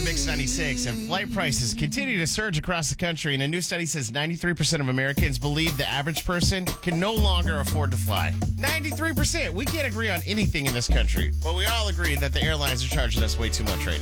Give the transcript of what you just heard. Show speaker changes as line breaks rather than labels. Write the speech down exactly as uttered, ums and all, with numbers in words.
Mix ninety-six, and flight prices continue to surge across the country. And a new study says ninety-three percent of Americans believe the average person can no longer afford to fly. ninety-three percent. We can't agree on anything in this country, but we all agree that the airlines are charging us way too much right now.